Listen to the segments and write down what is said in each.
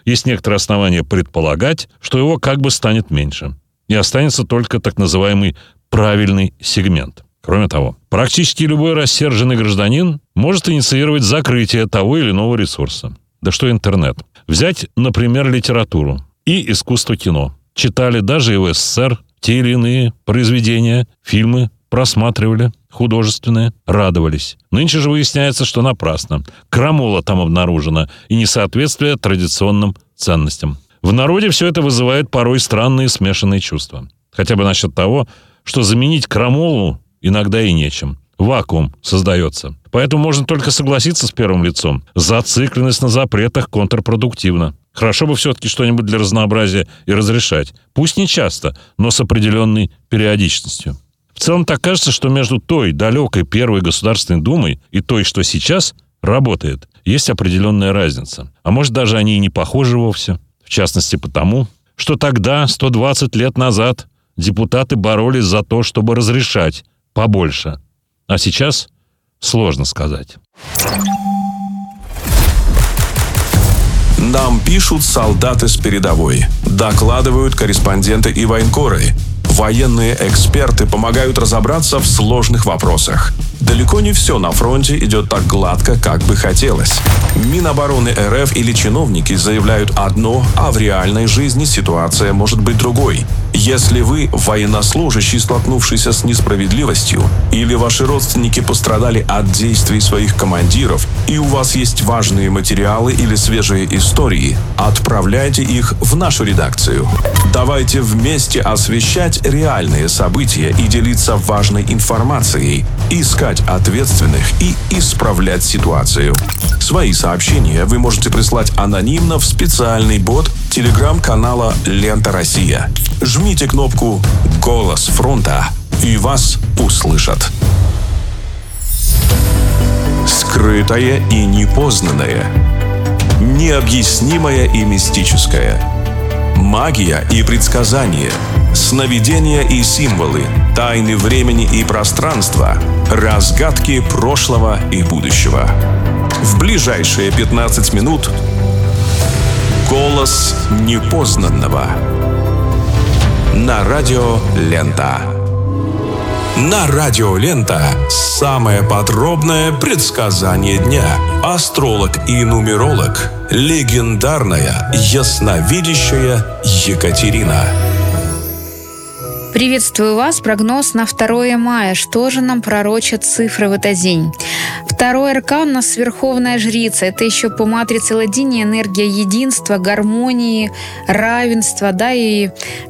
есть некоторые основания предполагать, что его как бы станет меньше. И останется только так называемый правильный сегмент. Кроме того, практически любой рассерженный гражданин может инициировать закрытие того или иного ресурса. Да что интернет. Взять, например, литературу и искусство кино. Читали даже и в СССР те или иные произведения, фильмы, просматривали, художественные, радовались. Нынче же выясняется, что напрасно. Крамола там обнаружена и несоответствие традиционным ценностям. В народе все это вызывает порой странные смешанные чувства. Хотя бы насчет того, что заменить крамолу иногда и нечем. Вакуум создается. Поэтому можно только согласиться с первым лицом. Зацикленность на запретах контрпродуктивна. Хорошо бы все-таки что-нибудь для разнообразия и разрешать. Пусть не часто, но с определенной периодичностью. В целом так кажется, что между той далекой Первой Государственной Думой и той, что сейчас работает, есть определенная разница. А может, даже они и не похожи вовсе. В частности потому, что тогда, 120 лет назад, депутаты боролись за то, чтобы разрешать побольше. А сейчас сложно сказать. Нам пишут солдаты с передовой, докладывают корреспонденты и военкоры. Военные эксперты помогают разобраться в сложных вопросах. Далеко не все на фронте идет так гладко, как бы хотелось. Минобороны РФ или чиновники заявляют одно, а в реальной жизни ситуация может быть другой. Если вы военнослужащий, столкнувшийся с несправедливостью, или ваши родственники пострадали от действий своих командиров, и у вас есть важные материалы или свежие истории, отправляйте их в нашу редакцию. Давайте вместе освещать реальные события и делиться важной информацией, искать ответственных и исправлять ситуацию. Свои сообщения вы можете прислать анонимно в специальный бот телеграм-канала «Лента Россия». Жмите кнопку «Голос фронта» и вас услышат. Скрытое и непознанное. Необъяснимое и мистическое. Магия и предсказания. Сновидения и символы. Тайны времени и пространства. Разгадки прошлого и будущего. В ближайшие 15 минут «Голос непознанного» на радио «Лента». На радио «Лента» самое подробное предсказание дня. Астролог и нумеролог, легендарная ясновидящая Екатерина. Приветствую вас. Прогноз на 2 мая. Что же нам пророчат цифры в этот день? Второй аркан у нас Верховная Жрица. Это еще по матрице Ладини энергия единства, гармонии, равенства, да, и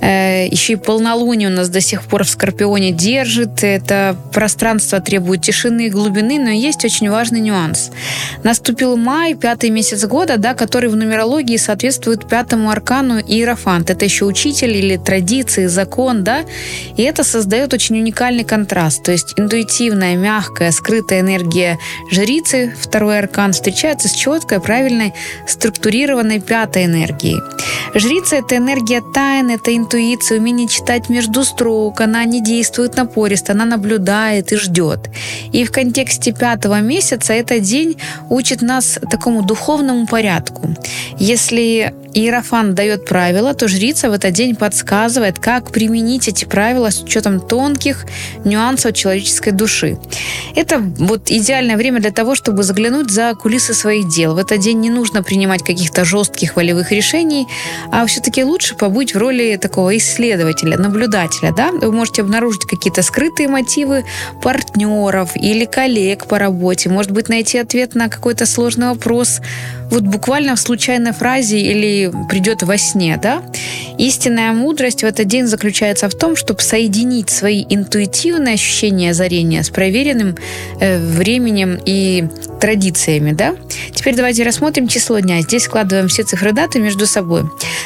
еще и полнолуние у нас до сих пор в Скорпионе держит. Это пространство требует тишины и глубины, но есть очень важный нюанс. Наступил май, 5-й месяц года, да, который в нумерологии соответствует 5-му аркану Иерофант. Это еще учитель или традиции, закон, да, и это создает очень уникальный контраст. То есть интуитивная, мягкая, скрытая энергия жрицы, второй аркан, встречается с четкой, правильной, структурированной 5-й энергией. Жрица – это энергия тайн, это интуиция, умение читать между строк, она не действует напористо, она наблюдает и ждет. И в контексте 5-го месяца этот день учит нас такому духовному порядку. Если Иерофант дает правила, то жрица в этот день подсказывает, как применить эти правила с учетом тонких нюансов человеческой души. Это вот идеальное время для того, чтобы заглянуть за кулисы своих дел. В этот день не нужно принимать каких-то жестких волевых решений, а все-таки лучше побыть в роли такого исследователя, наблюдателя. Да? Вы можете обнаружить какие-то скрытые мотивы партнеров или коллег по работе. Может быть, найти ответ на какой-то сложный вопрос вот буквально в случайной фразе или придет во сне, да? Истинная мудрость в этот день заключается в том, чтобы соединить свои интуитивные ощущения озарения с проверенным временем и традициями, да? Теперь давайте рассмотрим число дня. Здесь складываем все цифры даты между собой.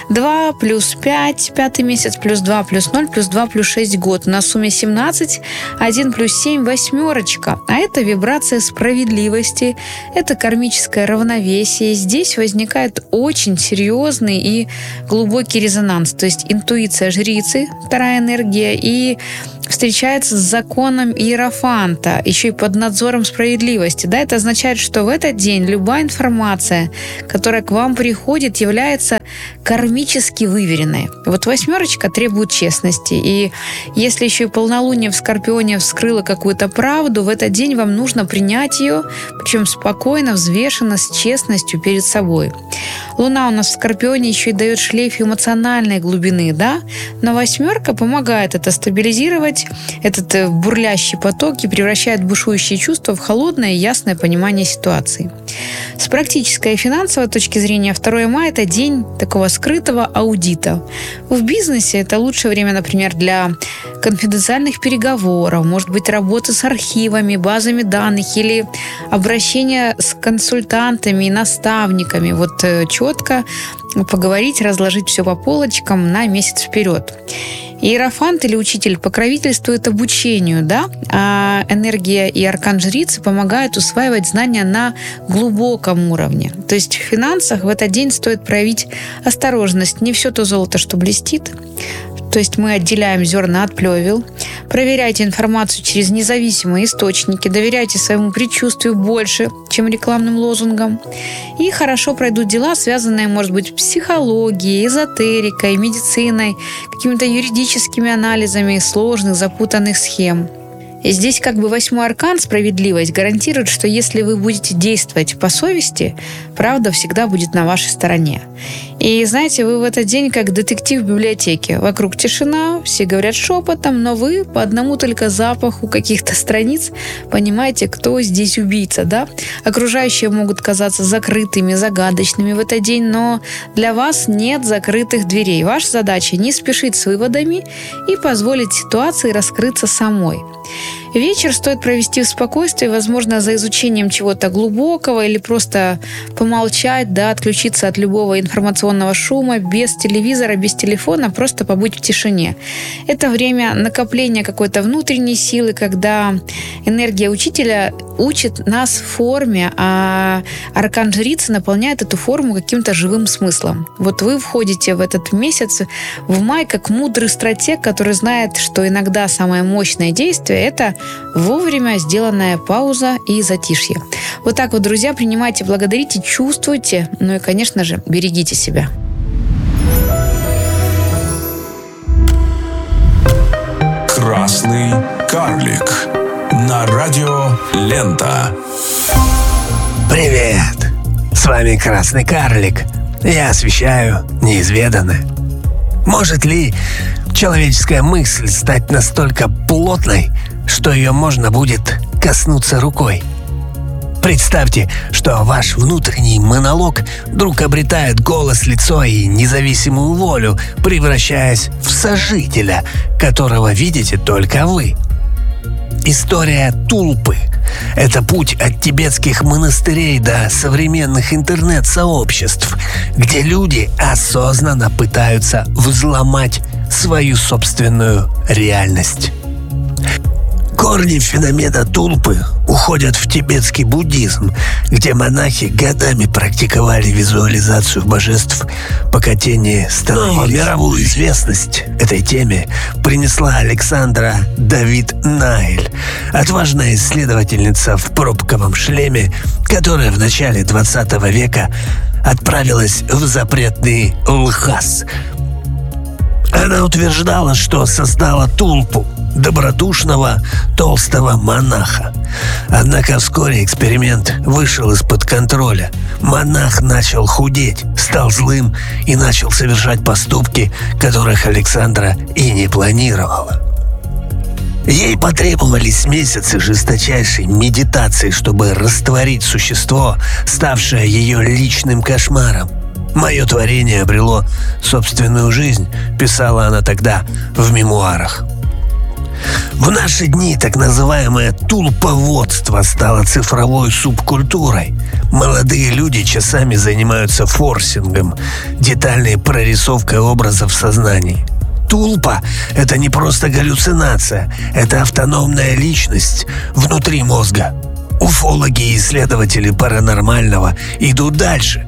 2 плюс 5, 5-й месяц, плюс 2 плюс 0, плюс 2 плюс 6 год. На сумме 17, 1 плюс 7, 8. А это вибрация справедливости, это кармическое равновесие. Здесь возникает очень серьезный и глубокий резонанс. То есть интуиция жрицы, вторая энергия, и встречается с законом Иерофанта, еще и под надзором справедливости. Да, это означает, что в этот день любая информация, которая к вам приходит, является кармически выверенной. Вот 8 требует честности. И если еще и полнолуние в Скорпионе вскрыло какую-то правду, в этот день вам нужно принять ее, причем спокойно, взвешенно, с честностью перед собой. Луна у нас в Скорпионе еще и дает шлейф эмоциональной глубины, да? Но 8 помогает это стабилизировать, этот бурлящий поток, и превращает бушующие чувства в холодное и ясное понимание ситуации. С практической и финансовой точки зрения 2 мая – это день такого скрытого аудита. В бизнесе это лучшее время, например, для конфиденциальных переговоров, может быть, работы с архивами, базами данных или обращения с консультантами и наставниками. Вот четко поговорить, разложить все по полочкам на месяц вперед. Иерофант или учитель покровительствует обучению, да? А энергия и аркан жрицы помогают усваивать знания на глубоком уровне. То есть в финансах в этот день стоит проявить осторожность. Не все то золото, что блестит. То есть мы отделяем зерна от плевел. Проверяйте информацию через независимые источники. Доверяйте своему предчувствию больше, чем рекламным лозунгам. И хорошо пройдут дела, связанные, может быть, с психологией, эзотерикой, медициной, какими-то юридическими анализами сложных, запутанных схем. И здесь 8 аркан, справедливость, гарантирует, что если вы будете действовать по совести, правда всегда будет на вашей стороне. И знаете, вы в этот день как детектив в библиотеке. Вокруг тишина, все говорят шепотом, но вы по одному только запаху каких-то страниц понимаете, кто здесь убийца, да? Окружающие могут казаться закрытыми, загадочными в этот день, но для вас нет закрытых дверей. Ваша задача не спешить с выводами и позволить ситуации раскрыться самой. Вечер стоит провести в спокойствии, возможно, за изучением чего-то глубокого или просто помолчать, да, отключиться от любого информационного шума, без телевизора, без телефона, просто побыть в тишине. Это время накопления какой-то внутренней силы, когда энергия учителя учит нас в форме, а аркан жрицы наполняет эту форму каким-то живым смыслом. Вот вы входите в этот месяц, в май, как мудрый стратег, который знает, что иногда самое мощное действие – это вовремя сделанная пауза и затишье. Вот так вот, друзья, принимайте, благодарите, чувствуйте, ну и, конечно же, берегите себя. Красный карлик на радио Лента. Привет! С вами Красный карлик. Я освещаю неизведанное. Может ли человеческая мысль стать настолько плотной, что ее можно будет коснуться рукой? Представьте, что ваш внутренний монолог вдруг обретает голос, лицо и независимую волю, превращаясь в сожителя, которого видите только вы. История Тулпы – это путь от тибетских монастырей до современных интернет-сообществ, где люди осознанно пытаются взломать свою собственную реальность. Корни феномена Тулпы уходят в тибетский буддизм, где монахи годами практиковали визуализацию божеств, пока тени становились. Мировую известность этой теме принесла Александра Давид Найль, отважная исследовательница в пробковом шлеме, которая в начале 20 века отправилась в запретный Лхас. Она утверждала, что создала Тулпу, добродушного толстого монаха. Однако вскоре эксперимент вышел из-под контроля. Монах начал худеть, стал злым и начал совершать поступки, которых Александра и не планировала. Ей потребовались месяцы жесточайшей медитации, чтобы растворить существо, ставшее ее личным кошмаром. «Мое творение обрело собственную жизнь», — писала она тогда в мемуарах. В наши дни так называемое тулповодство стало цифровой субкультурой. Молодые люди часами занимаются форсингом, детальной прорисовкой образов в сознании. Тулпа – это не просто галлюцинация, это автономная личность внутри мозга. Уфологи и исследователи паранормального идут дальше.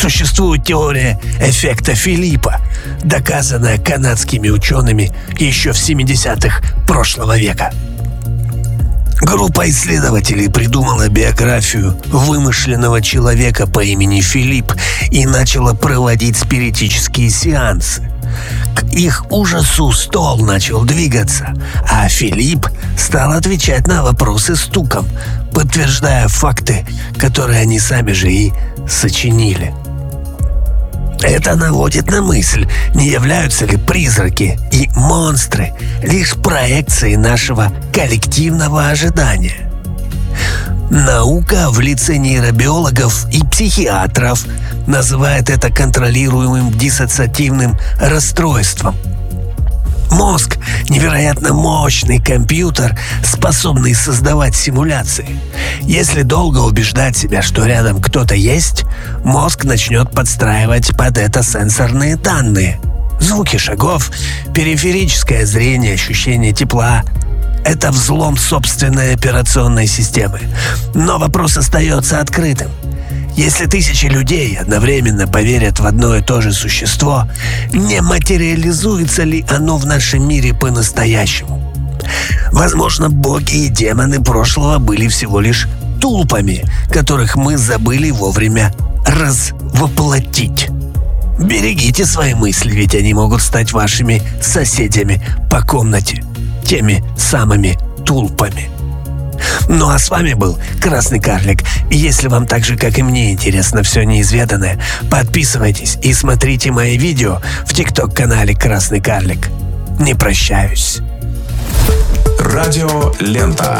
Существует теория эффекта Филиппа, доказанная канадскими учеными еще в 70-х прошлого века. Группа исследователей придумала биографию вымышленного человека по имени Филипп и начала проводить спиритические сеансы. К их ужасу стол начал двигаться, а Филипп стал отвечать на вопросы стуком, подтверждая факты, которые они сами же и сочинили. Это наводит на мысль, не являются ли призраки и монстры лишь проекцией нашего коллективного ожидания. Наука в лице нейробиологов и психиатров называет это контролируемым диссоциативным расстройством. Мозг – невероятно мощный компьютер, способный создавать симуляции. Если долго убеждать себя, что рядом кто-то есть, мозг начнет подстраивать под это сенсорные данные. Звуки шагов, периферическое зрение, ощущение тепла – это взлом собственной операционной системы. Но вопрос остается открытым. Если тысячи людей одновременно поверят в одно и то же существо, не материализуется ли оно в нашем мире по-настоящему? Возможно, боги и демоны прошлого были всего лишь тулпами, которых мы забыли вовремя развоплотить. Берегите свои мысли, ведь они могут стать вашими соседями по комнате, теми самыми тулпами. Ну а с вами был Красный Карлик. Если вам так же, как и мне, интересно все неизведанное, подписывайтесь и смотрите мои видео в ТикТок-канале Красный Карлик. Не прощаюсь. Радио Лента.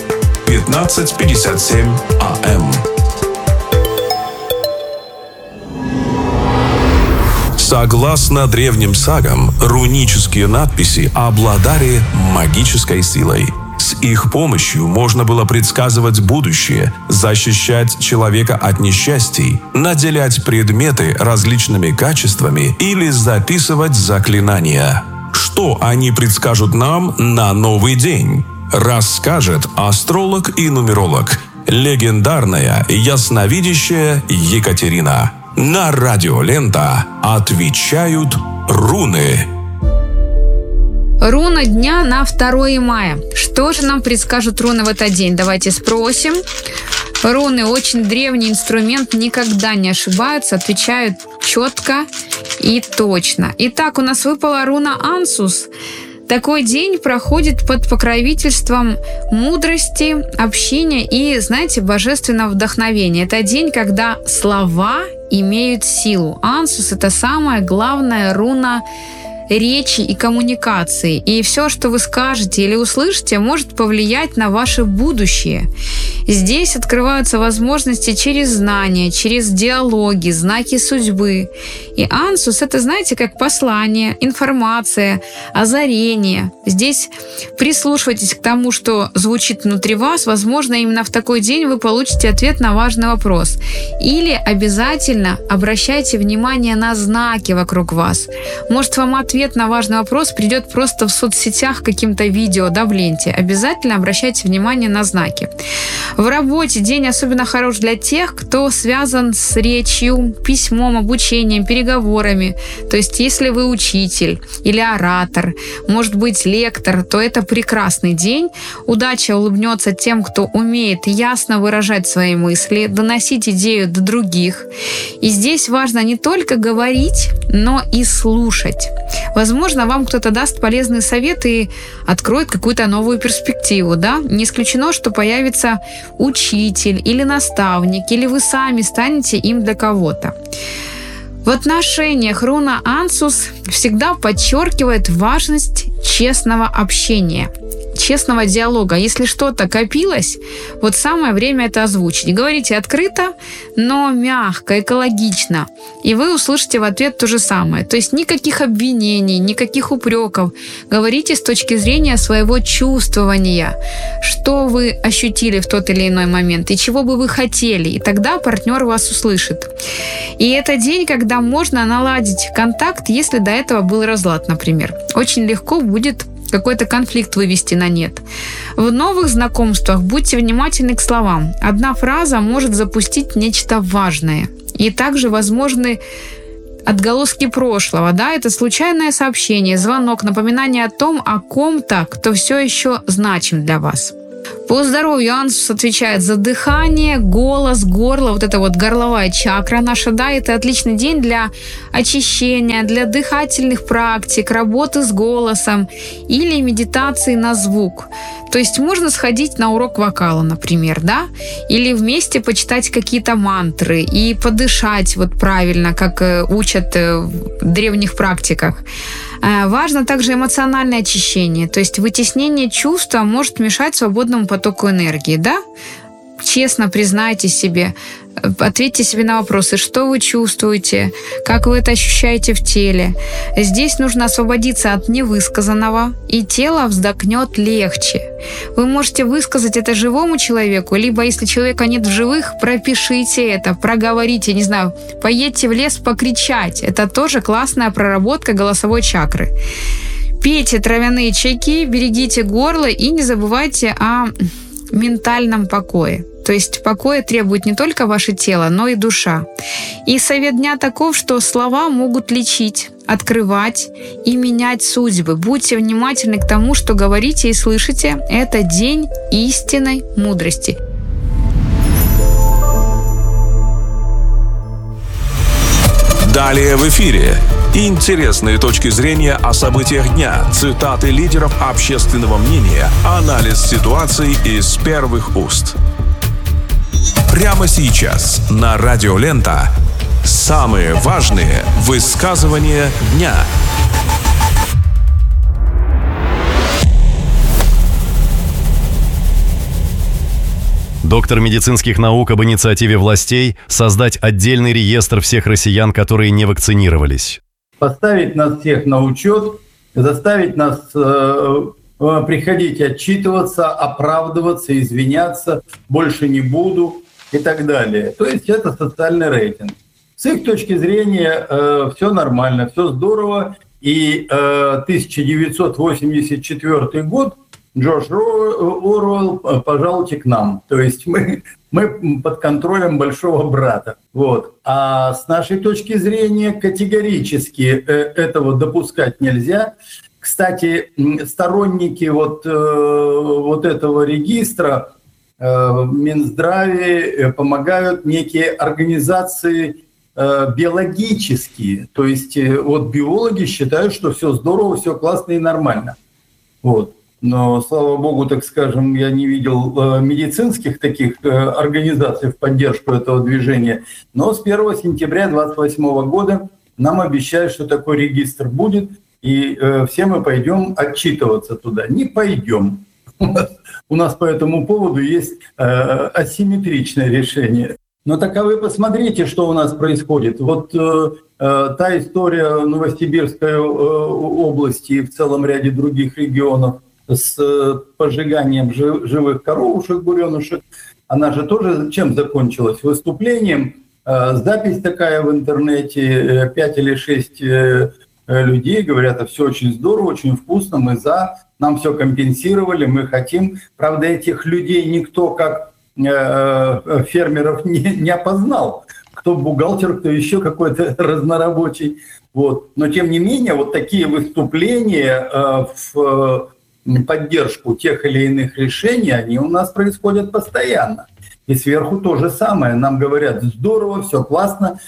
15:57 АМ. Согласно древним сагам, рунические надписи обладали магической силой. С их помощью можно было предсказывать будущее, защищать человека от несчастий, наделять предметы различными качествами или записывать заклинания. Что они предскажут нам на новый день? Расскажет астролог и нумеролог, легендарная ясновидящая Екатерина. На Радио Лента отвечают руны. Руна дня на 2 мая. Что же нам предскажут руны в этот день? Давайте спросим. Руны – очень древний инструмент, никогда не ошибаются, отвечают четко и точно. Итак, у нас выпала руна Ансус. Такой день проходит под покровительством мудрости, общения и, знаете, божественного вдохновения. Это день, когда слова имеют силу. Ансус – это самая главная руна речи и коммуникации. И все, что вы скажете или услышите, может повлиять на ваше будущее. Здесь открываются возможности через знания, через диалоги, знаки судьбы. И Ансус – это, знаете, как послание, информация, озарение. Здесь прислушивайтесь к тому, что звучит внутри вас. Возможно, именно в такой день вы получите ответ на важный вопрос. Или обязательно обращайте внимание на знаки вокруг вас. Может, вам ответ на важный вопрос придет просто в соцсетях каким-то видео, в ленте. Обязательно обращайте внимание на знаки. В работе день особенно хорош для тех, кто связан с речью, письмом, обучением, переговорами. То есть, если вы учитель или оратор, может быть, лектор, то это прекрасный день. Удача улыбнется тем, кто умеет ясно выражать свои мысли, доносить идею до других. И здесь важно не только говорить, но и слушать. Возможно, вам кто-то даст полезный совет и откроет какую-то новую перспективу, да? Не исключено, что появится учитель или наставник, или вы сами станете им для кого-то. В отношениях руна Ансус всегда подчеркивает важность честного общения, честного диалога. Если что-то копилось, вот самое время это озвучить. Говорите открыто, но мягко, экологично. И вы услышите в ответ то же самое. То есть никаких обвинений, никаких упреков. Говорите с точки зрения своего чувствования, что вы ощутили в тот или иной момент и чего бы вы хотели. И тогда партнер вас услышит. И это день, когда можно наладить контакт, если до этого был разлад, например. Очень легко будет какой-то конфликт вывести на нет. В новых знакомствах будьте внимательны к словам. Одна фраза может запустить нечто важное. И также возможны отголоски прошлого, да, это случайное сообщение, звонок, напоминание о том, о ком-то, кто все еще значим для вас. По здоровью Ансус отвечает за дыхание, голос, горло, вот это вот горловая чакра наша, да, это отличный день для очищения, для дыхательных практик, работы с голосом или медитации на звук. То есть можно сходить на урок вокала, например, да, или вместе почитать какие-то мантры и подышать вот правильно, как учат в древних практиках. Важно также эмоциональное очищение, то есть вытеснение чувства может мешать свободному потоку энергии, да? Честно признайтесь себе, ответьте себе на вопросы, что вы чувствуете, как вы это ощущаете в теле. Здесь нужно освободиться от невысказанного, и тело вздохнет легче. Вы можете высказать это живому человеку, либо, если человека нет в живых, пропишите это, проговорите, не знаю, поедьте в лес покричать. Это тоже классная проработка голосовой чакры. Пейте травяные чайки, берегите горло и не забывайте о ментальном покое. То есть покоя требует не только ваше тело, но и душа. И совет дня таков, что слова могут лечить, открывать и менять судьбы. Будьте внимательны к тому, что говорите и слышите. Это день истинной мудрости. Далее в эфире. Интересные точки зрения о событиях дня, цитаты лидеров общественного мнения, анализ ситуации из первых уст. Прямо сейчас на Радио Лента самые важные высказывания дня. Доктор медицинских наук об инициативе властей создать отдельный реестр всех россиян, которые не вакцинировались. Поставить нас всех на учет, заставить нас приходить отчитываться, оправдываться, извиняться, больше не буду и так далее. То есть это социальный рейтинг. С их точки зрения все нормально, все здорово. И 1984 год Джордж Оруэлл, пожалуйте к нам. То есть мы под контролем большого брата. Вот. А с нашей точки зрения категорически этого допускать нельзя. Кстати, сторонники вот этого регистра в Минздраве помогают некие организации биологические. То есть вот биологи считают, что все здорово, все классно и нормально. Вот. Но, слава богу, так скажем, я не видел медицинских таких организаций в поддержку этого движения. Но с 1 сентября 2028 года нам обещают, что такой регистр будет, и все мы пойдем отчитываться туда. Не пойдем. У нас по этому поводу есть асимметричное решение. Но так а вы посмотрите, что у нас происходит. Вот та история Новосибирской области и в целом ряде других регионов с поджиганием живых коровушек, буренушек, она же тоже чем закончилась? Выступлением. Запись такая в интернете, 5 или 6 людей говорят, все очень здорово, очень вкусно, мы за, нам все компенсировали, мы хотим. Правда, этих людей никто как фермеров не опознал. Кто бухгалтер, кто еще какой-то разнорабочий. Вот. Но тем не менее, вот такие выступления в поддержку тех или иных решений, они у нас происходят постоянно. И сверху то же самое. Нам говорят, здорово, все классно,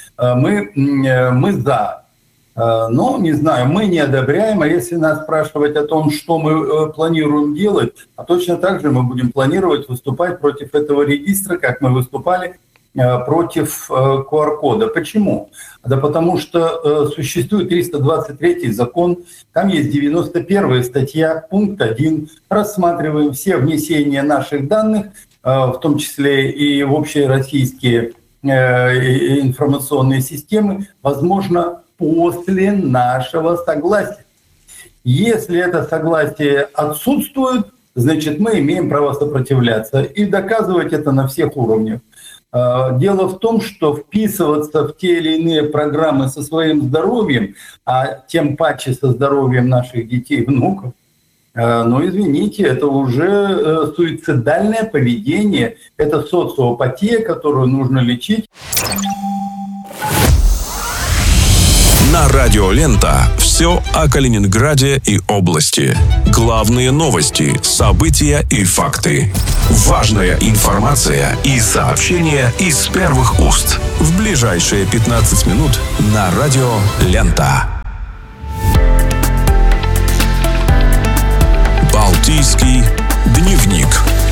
мы за. Но, не знаю, мы не одобряем, а если нас спрашивать о том, что мы планируем делать, а точно так же мы будем планировать выступать против этого регистра, как мы выступали против QR-кода. Почему? Да потому что существует 323 закон, там есть 91 статья, пункт 1. Рассматриваем все внесения наших данных, в том числе и в общероссийские информационные системы, возможно, после нашего согласия. Если это согласие отсутствует, значит, мы имеем право сопротивляться и доказывать это на всех уровнях. Дело в том, что вписываться в те или иные программы со своим здоровьем, а тем паче со здоровьем наших детей и внуков, ну, извините, это уже суицидальное поведение, это социопатия, которую нужно лечить. На радио «Лента» все о Калининграде и области. Главные новости, события и факты. Важная информация и сообщения из первых уст. В ближайшие 15 минут на радио «Лента». Балтийский дневник.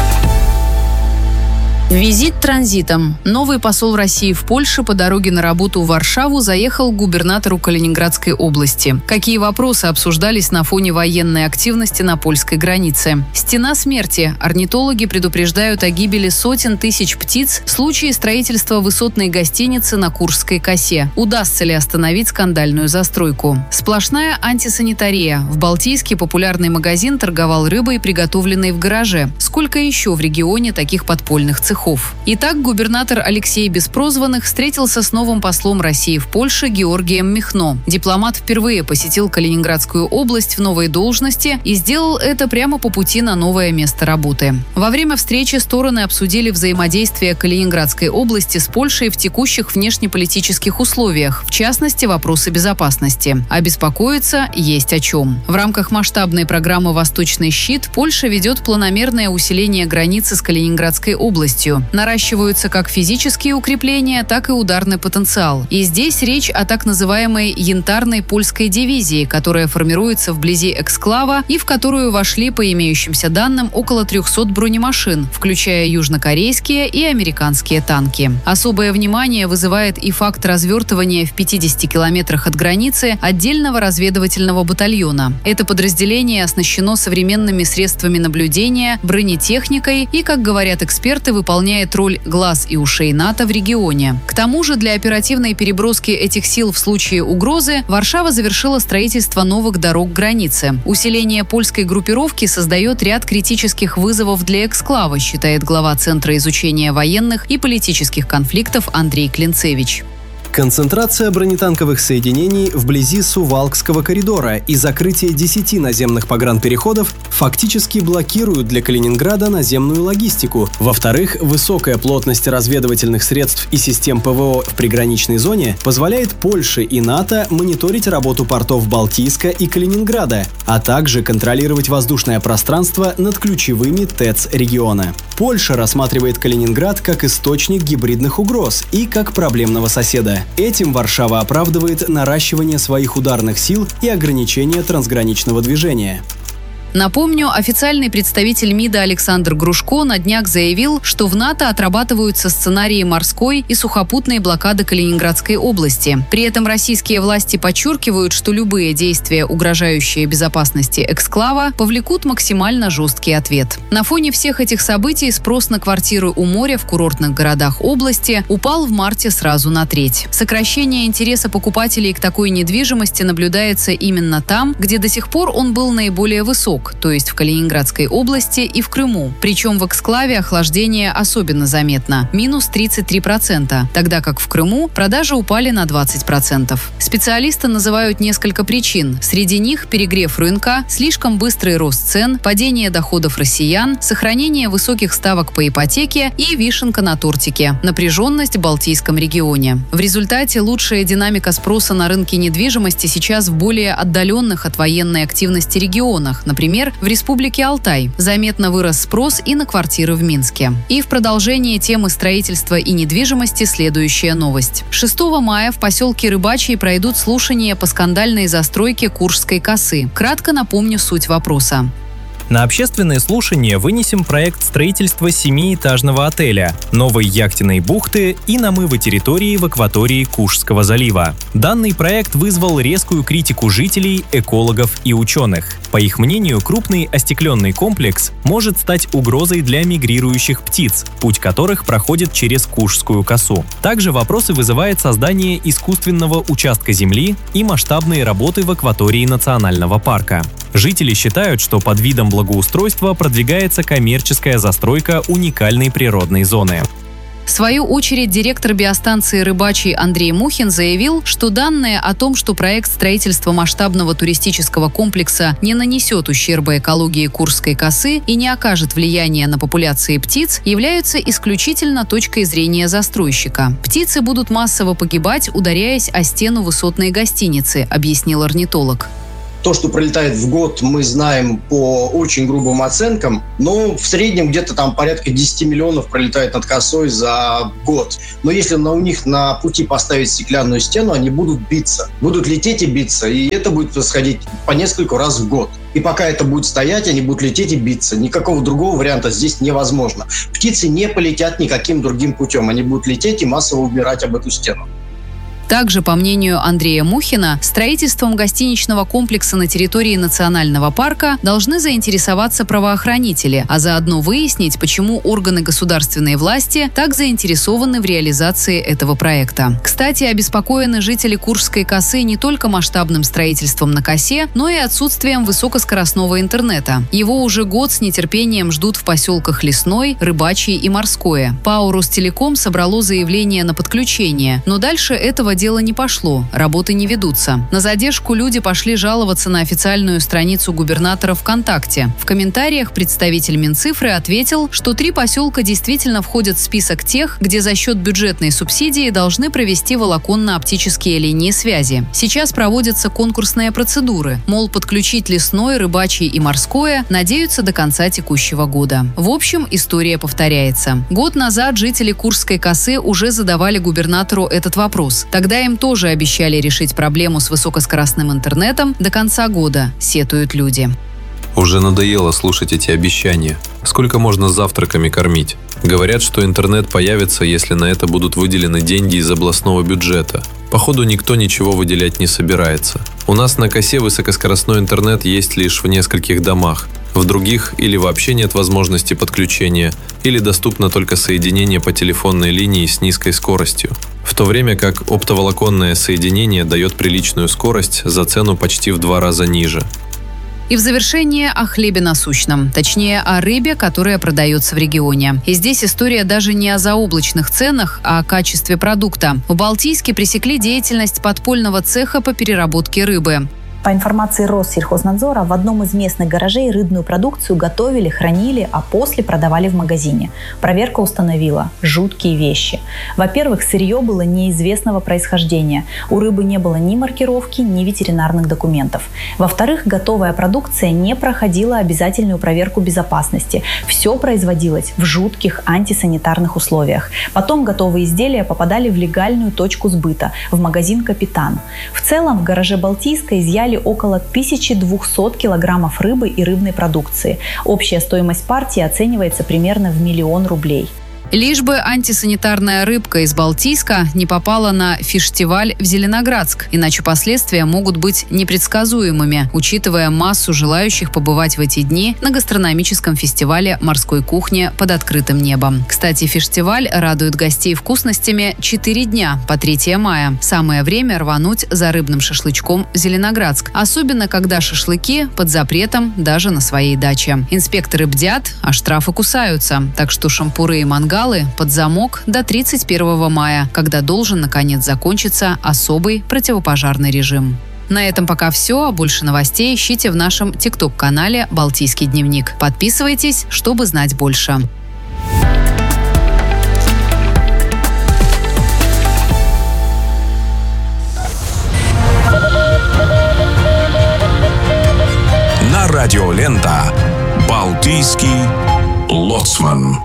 Визит транзитом. Новый посол России в Польше по дороге на работу в Варшаву заехал к губернатору Калининградской области. Какие вопросы обсуждались на фоне военной активности на польской границе? Стена смерти. Орнитологи предупреждают о гибели сотен тысяч птиц в случае строительства высотной гостиницы на Куршской косе. Удастся ли остановить скандальную застройку? Сплошная антисанитария. В Балтийске популярный магазин торговал рыбой, приготовленной в гараже. Сколько еще в регионе таких подпольных цехов? Итак, губернатор Алексей Беспрозванных встретился с новым послом России в Польше Георгием Михно. Дипломат впервые посетил Калининградскую область в новой должности и сделал это прямо по пути на новое место работы. Во время встречи стороны обсудили взаимодействие Калининградской области с Польшей в текущих внешнеполитических условиях, в частности, вопросы безопасности. А беспокоиться есть о чем. В рамках масштабной программы «Восточный щит» Польша ведет планомерное усиление границы с Калининградской областью. Наращиваются как физические укрепления, так и ударный потенциал. И здесь речь о так называемой янтарной польской дивизии, которая формируется вблизи эксклава и в которую вошли, по имеющимся данным, около 300 бронемашин, включая южнокорейские и американские танки. Особое внимание вызывает и факт развертывания в 50 километрах от границы отдельного разведывательного батальона. Это подразделение оснащено современными средствами наблюдения, бронетехникой и, как говорят эксперты, выполняет роль глаз и ушей НАТО в регионе. К тому же для оперативной переброски этих сил в случае угрозы Варшава завершила строительство новых дорог к границе. Усиление польской группировки создает ряд критических вызовов для эксклава, считает глава Центра изучения военных и политических конфликтов Андрей Клинцевич. Концентрация бронетанковых соединений вблизи Сувалкского коридора и закрытие 10 наземных погранпереходов фактически блокируют для Калининграда наземную логистику. Во-вторых, высокая плотность разведывательных средств и систем ПВО в приграничной зоне позволяет Польше и НАТО мониторить работу портов Балтийска и Калининграда, а также контролировать воздушное пространство над ключевыми ТЭЦ региона. Польша рассматривает Калининград как источник гибридных угроз и как проблемного соседа. Этим Варшава оправдывает наращивание своих ударных сил и ограничение трансграничного движения. Напомню, официальный представитель МИДа Александр Грушко на днях заявил, что в НАТО отрабатываются сценарии морской и сухопутной блокады Калининградской области. При этом российские власти подчеркивают, что любые действия, угрожающие безопасности эксклава, повлекут максимально жесткий ответ. На фоне всех этих событий спрос на квартиры у моря в курортных городах области упал в марте сразу на треть. Сокращение интереса покупателей к такой недвижимости наблюдается именно там, где до сих пор он был наиболее высок, то есть в Калининградской области и в Крыму. Причем в эксклаве охлаждение особенно заметно – минус 33%, тогда как в Крыму продажи упали на 20%. Специалисты называют несколько причин. Среди них перегрев рынка, слишком быстрый рост цен, падение доходов россиян, сохранение высоких ставок по ипотеке и вишенка на тортике – напряженность в Балтийском регионе. В результате лучшая динамика спроса на рынке недвижимости сейчас в более отдаленных от военной активности регионах, например, в Республике Алтай. Заметно вырос спрос и на квартиры в Минске. И в продолжение темы строительства и недвижимости следующая новость. 6 мая в поселке Рыбачий пройдут слушания по скандальной застройке Куршской косы. Кратко напомню суть вопроса. На общественное слушание вынесем проект строительства 7-этажного отеля, новой яхтенной бухты и намыва территории в акватории Куршского залива. Данный проект вызвал резкую критику жителей, экологов и ученых. По их мнению, крупный остекленный комплекс может стать угрозой для мигрирующих птиц, путь которых проходит через Куршскую косу. Также вопросы вызывает создание искусственного участка земли и масштабные работы в акватории национального парка. Жители считают, что под видом благоустройства продвигается коммерческая застройка уникальной природной зоны. В свою очередь, директор биостанции «Рыбачий» Андрей Мухин заявил, что данные о том, что проект строительства масштабного туристического комплекса не нанесет ущерба экологии Курской косы и не окажет влияния на популяции птиц, являются исключительно точкой зрения застройщика. Птицы будут массово погибать, ударяясь о стену высотной гостиницы, объяснил орнитолог. То, что пролетает в год, мы знаем по очень грубым оценкам, но в среднем где-то там порядка 10 миллионов пролетает над косой за год. Но если у них на пути поставить стеклянную стену, они будут биться. Будут лететь и биться, и это будет происходить по нескольку раз в год. И пока это будет стоять, они будут лететь и биться. Никакого другого варианта здесь невозможно. Птицы не полетят никаким другим путем. Они будут лететь и массово убирать об эту стену. Также, по мнению Андрея Мухина, строительством гостиничного комплекса на территории национального парка должны заинтересоваться правоохранители, а заодно выяснить, почему органы государственной власти так заинтересованы в реализации этого проекта. Кстати, обеспокоены жители Курской косы не только масштабным строительством на косе, но и отсутствием высокоскоростного интернета. Его уже год с нетерпением ждут в поселках Лесной, Рыбачий и Морское. ПАО «Ростелеком» собрало заявление на подключение, но дальше этого дело не пошло, работы не ведутся. На задержку люди пошли жаловаться на официальную страницу губернатора ВКонтакте. В комментариях представитель Минцифры ответил, что 3 поселка действительно входят в список тех, где за счет бюджетной субсидии должны провести волоконно-оптические линии связи. Сейчас проводятся конкурсные процедуры, мол, подключить Лесной, Рыбачий и Морское надеются до конца текущего года. В общем, история повторяется. Год назад жители Курской косы уже задавали губернатору этот вопрос. Тогда им тоже обещали решить проблему с высокоскоростным интернетом до конца года, сетуют люди. Уже надоело слушать эти обещания. Сколько можно завтраками кормить? Говорят, что интернет появится, если на это будут выделены деньги из областного бюджета. Походу, никто ничего выделять не собирается. У нас на косе высокоскоростной интернет есть лишь в нескольких домах. В других или вообще нет возможности подключения, или доступно только соединение по телефонной линии с низкой скоростью. В то время как оптоволоконное соединение дает приличную скорость за цену почти в 2 раза ниже. И в завершение о хлебе насущном, точнее о рыбе, которая продается в регионе. И здесь история даже не о заоблачных ценах, а о качестве продукта. В Балтийске пресекли деятельность подпольного цеха по переработке рыбы. По информации Россельхознадзора, в одном из местных гаражей рыбную продукцию готовили, хранили, а после продавали в магазине. Проверка установила жуткие вещи. Во-первых, сырье было неизвестного происхождения. У рыбы не было ни маркировки, ни ветеринарных документов. Во-вторых, готовая продукция не проходила обязательную проверку безопасности. Все производилось в жутких антисанитарных условиях. Потом готовые изделия попадали в легальную точку сбыта, в магазин «Капитан». В целом в гараже Балтийска изъяли около 1200 килограммов рыбы и рыбной продукции. Общая стоимость партии оценивается примерно в 1 миллион рублей. Лишь бы антисанитарная рыбка из Балтийска не попала на фиштиваль в Зеленоградск, иначе последствия могут быть непредсказуемыми, учитывая массу желающих побывать в эти дни на гастрономическом фестивале морской кухни под открытым небом. Кстати, фестиваль радует гостей вкусностями 4 дня по 3 мая. Самое время рвануть за рыбным шашлычком в Зеленоградск, особенно когда шашлыки под запретом даже на своей даче. Инспекторы бдят, а штрафы кусаются, так что шампуры и мангалы под замок до 31 мая, когда должен, наконец, закончиться особый противопожарный режим. На этом пока все, а больше новостей ищите в нашем ТикТок-канале «Балтийский дневник». Подписывайтесь, чтобы знать больше. На радио «Лента» Балтийский лоцман.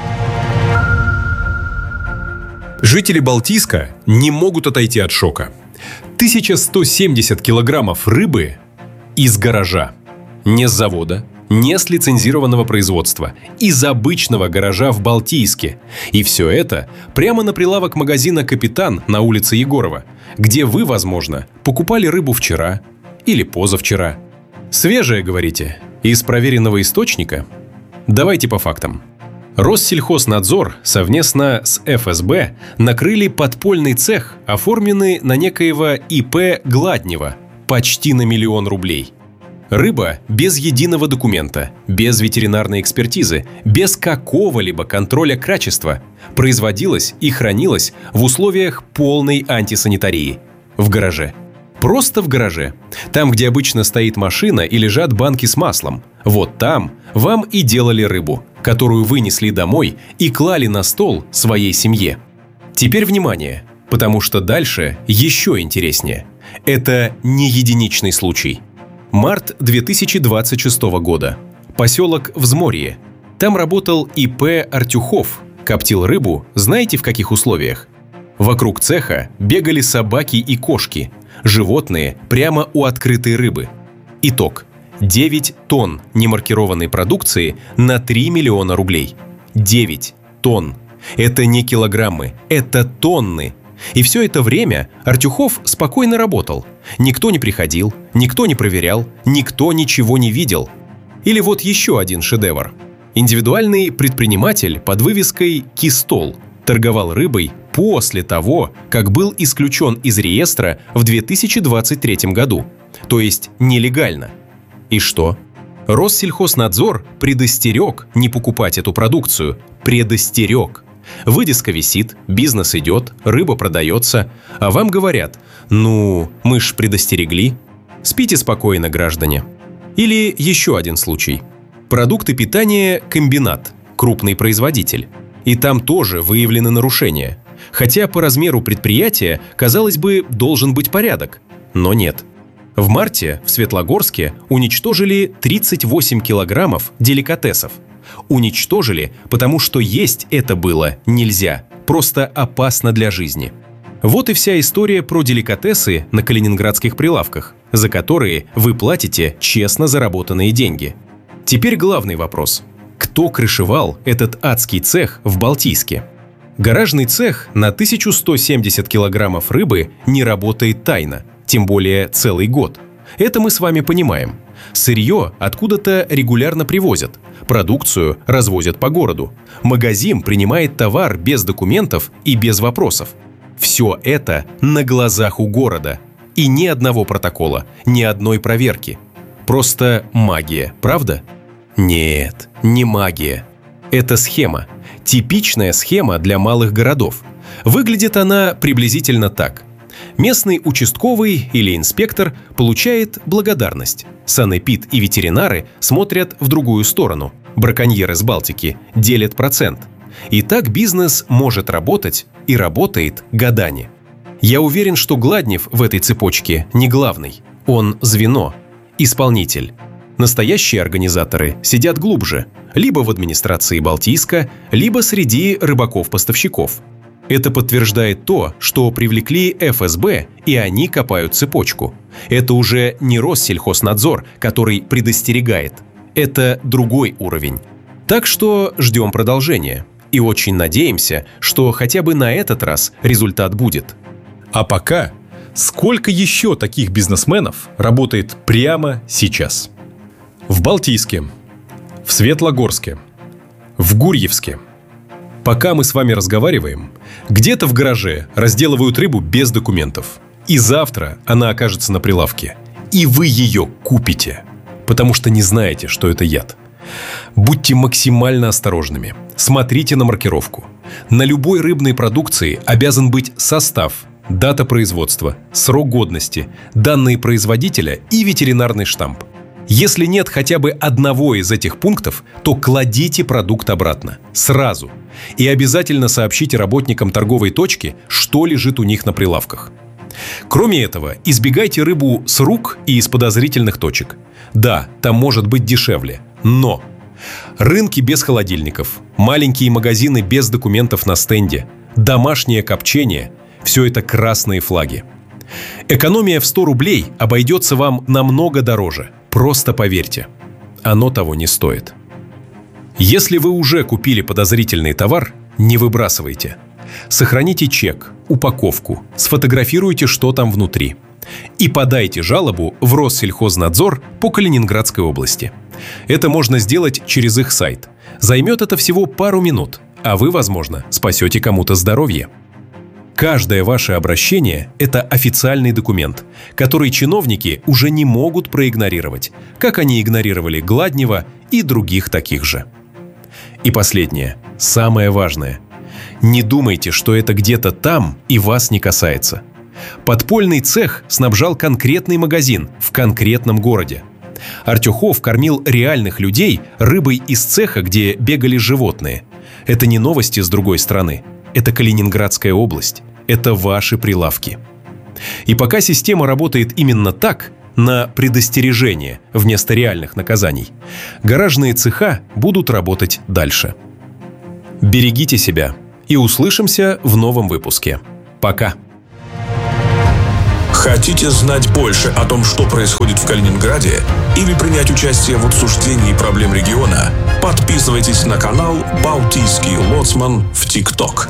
Жители Балтийска не могут отойти от шока. 1170 килограммов рыбы из гаража. Не с завода, не с лицензированного производства. Из обычного гаража в Балтийске. И все это прямо на прилавок магазина «Капитан» на улице Егорова, где вы, возможно, покупали рыбу вчера или позавчера. Свежая, говорите? Из проверенного источника? Давайте по фактам. Россельхознадзор совместно с ФСБ накрыли подпольный цех, оформленный на некоего ИП Гладнева, почти на 1 миллион рублей. Рыба без единого документа, без ветеринарной экспертизы, без какого-либо контроля качества производилась и хранилась в условиях полной антисанитарии. В гараже. Просто в гараже. Там, где обычно стоит машина и лежат банки с маслом. Вот там вам и делали рыбу, которую вынесли домой и клали на стол своей семье. Теперь внимание, потому что дальше еще интереснее. Это не единичный случай. Март 2026 года. Поселок Взморье. Там работал И.П. Артюхов. Коптил рыбу, знаете в каких условиях? Вокруг цеха бегали собаки и кошки. Животные прямо у открытой рыбы. Итог. 9 тонн немаркированной продукции на 3 миллиона рублей. 9 тонн. Это не килограммы, это тонны. И все это время Артюхов спокойно работал. Никто не приходил, никто не проверял, никто ничего не видел. Или вот еще один шедевр. Индивидуальный предприниматель под вывеской «Кистол» торговал рыбой после того, как был исключен из реестра в 2023 году. То есть нелегально. И что? Россельхознадзор предостерег не покупать эту продукцию. Предостерег. Вывеска висит, бизнес идет, рыба продается, а вам говорят: ну, мы ж предостерегли. Спите спокойно, граждане. Или еще один случай. Продукты питания «Комбинат», крупный производитель. И там тоже выявлены нарушения. Хотя по размеру предприятия, казалось бы, должен быть порядок. Но нет. В марте в Светлогорске уничтожили 38 килограммов деликатесов. Уничтожили, потому что есть это было нельзя, просто опасно для жизни. Вот и вся история про деликатесы на калининградских прилавках, за которые вы платите честно заработанные деньги. Теперь главный вопрос. Кто крышевал этот адский цех в Балтийске? Гаражный цех на 1170 килограммов рыбы не работает тайно, тем более целый год. Это мы с вами понимаем. Сырье откуда-то регулярно привозят, продукцию развозят по городу. Магазин принимает товар без документов и без вопросов. Все это на глазах у города. И ни одного протокола, ни одной проверки. Просто магия, правда? Нет, не магия. Это схема. Типичная схема для малых городов. Выглядит она приблизительно так. Местный участковый или инспектор получает благодарность. Санэпид и ветеринары смотрят в другую сторону. Браконьеры с Балтики делят процент. И так бизнес может работать и работает годами. Я уверен, что Гладнев в этой цепочке не главный. Он звено, исполнитель. Настоящие организаторы сидят глубже, либо в администрации Балтийска, либо среди рыбаков-поставщиков. Это подтверждает то, что привлекли ФСБ, и они копают цепочку. Это уже не Россельхознадзор, который предостерегает. Это другой уровень. Так что ждем продолжения. И очень надеемся, что хотя бы на этот раз результат будет. А пока, сколько еще таких бизнесменов работает прямо сейчас? В Балтийске, в Светлогорске, в Гурьевске. Пока мы с вами разговариваем, где-то в гараже разделывают рыбу без документов. И завтра она окажется на прилавке. И вы ее купите, потому что не знаете, что это яд. Будьте максимально осторожными. Смотрите на маркировку. На любой рыбной продукции обязан быть состав, дата производства, срок годности, данные производителя и ветеринарный штамп. Если нет хотя бы одного из этих пунктов, то кладите продукт обратно. Сразу. И обязательно сообщите работникам торговой точки, что лежит у них на прилавках. Кроме этого, избегайте рыбу с рук и из подозрительных точек. Да, там может быть дешевле. Но рынки без холодильников, маленькие магазины без документов на стенде, домашнее копчение – все это красные флаги. Экономия в 100 рублей обойдется вам намного дороже. Просто поверьте, оно того не стоит. Если вы уже купили подозрительный товар, не выбрасывайте. Сохраните чек, упаковку, сфотографируйте, что там внутри. И подайте жалобу в Россельхознадзор по Калининградской области. Это можно сделать через их сайт. Займет это всего пару минут, а вы, возможно, спасете кому-то здоровье. Каждое ваше обращение – это официальный документ, который чиновники уже не могут проигнорировать, как они игнорировали Гладнева и других таких же. И последнее, самое важное. Не думайте, что это где-то там и вас не касается. Подпольный цех снабжал конкретный магазин в конкретном городе. Артюхов кормил реальных людей рыбой из цеха, где бегали животные. Это не новости с другой страны. Это Калининградская область. Это ваши прилавки. И пока система работает именно так, на предостережение вместо реальных наказаний, гаражные цеха будут работать дальше. Берегите себя и услышимся в новом выпуске. Пока. Хотите знать больше о том, что происходит в Калининграде, или принять участие в обсуждении проблем региона? Подписывайтесь на канал «Балтийский лоцман» в ТикТок.